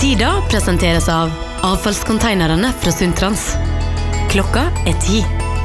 Sida presenteres av avfallskonteinerne fra Sundtrans. Klokka 10.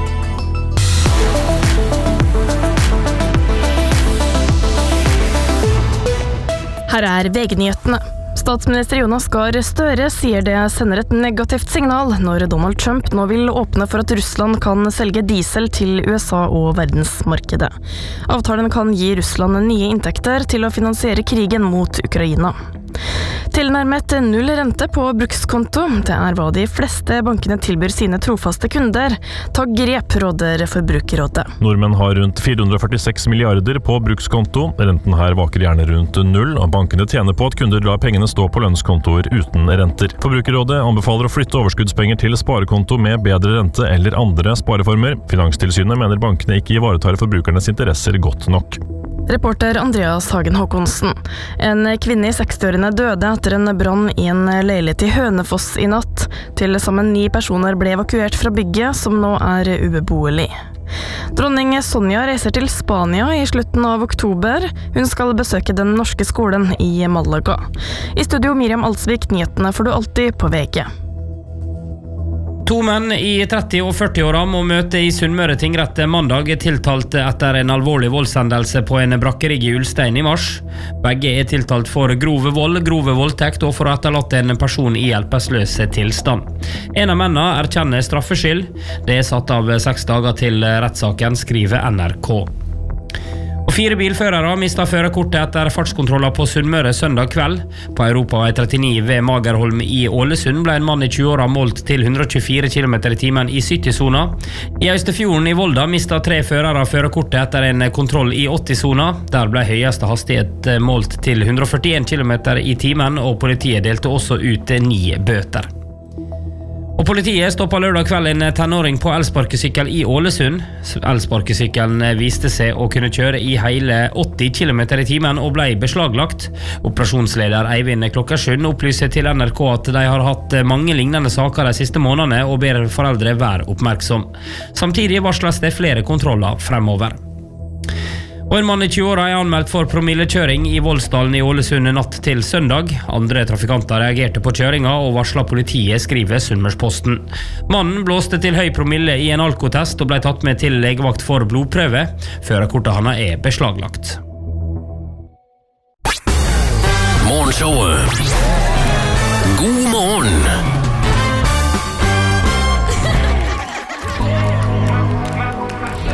Her VG-nyhetene. Statsminister Jonas Gahr Støre sier det sender et negativt signal når Donald Trump nå vil åpne for at Russland kan selge diesel til USA og verdensmarkedet. Avtalen kan gi Russland nye inntekter til å finansiere krigen mot Ukraina. Tilnærmet null rente på brukskonto. Det hva de fleste bankene tilbyr sine trofaste kunder. Ta grep, råder Forbrukerrådet. Nordmenn har rundt 446 milliarder på brukskonto. Renten her vaker gjerne rundt null, og bankene tjener på at kunder lar pengene stå på lønnskontoer uten renter. Forbrukerrådet anbefaler å flytte overskuddspenger til sparekonto med bedre rente eller andre spareformer. Finanstilsynet mener bankene ikke ivaretar forbrukernes interesser godt nok. Reporter Andreas Hagen Håkonsen. En kvinne i 60-årene døde etter en brann i en leilighet i Hønefoss i natt. Til sammen 9 personer ble evakuert fra bygget, som nå ubeboelig. Dronning Sonja reiser til Spania i slutten av oktober. Hun skal besøke den norske skolen i Malaga. I studio Miriam Alsvik, nyhetene får du alltid på VG. 2 menn i 30- og 40-åra må møte i Sunnmøre tingrett mandag tiltalt etter en alvorlig voldshendelse på en brakkerigg i Ulstein i mars. Begge tiltalt for grove vold, grove voldtekt og for å ha etterlatt en person i hjelpeløs tilstand. En av mennene erkjenner straffskyld. Det satt av 6 dager til rettssaken, skriver NRK. Og 4 bilførere mistet førerkortet etter fartskontroller på Sunnmøre søndag kveld. På Europavei 39 ved Magerholm i Ålesund ble en mann i 20-åra målt til 124 km i timen i 70-sona. I Østefjorden i Volda mistet 3 førere førerkortet etter en kontroll i 80-sona. Der ble høyeste hastighet målt til 141 km i timen, og politiet delte også ut 9 bøter. Og politiet stoppet lørdag kveld en tenåring på elsparkesykkel i Ålesund. Elsparkesykkelen viste seg å kunne kjøre i hele 80 km i timen og ble beslaglagt. Operasjonsleder Eivind Klokkersund opplyser til NRK at de har hatt mange lignende saker de siste månedene og ber foreldre være oppmerksom. Samtidig varsles det flere kontroller fremover. Og en mann i 20-åra anmeldt for promillekjøring i Voldsdalen i Ålesund natt til søndag. Andre trafikanter reagerte på kjøringa og varslet politiet, skriver Sunnmørsposten. Mannen blåste til høy promille i en alkotest og ble tatt med til legevakt for blodprøve. Førerkortet hans beslaglagt. Morgenshowet. God morgen!